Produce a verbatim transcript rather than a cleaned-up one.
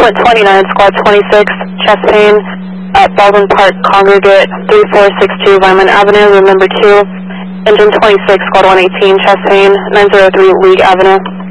one twenty-nine, Squad twenty-six, chest pain at Baldwin Park Congregate, three four six two Lyman Avenue, room number two. Engine twenty-six, Squad one eighteen, chest pain, nine zero three League Avenue.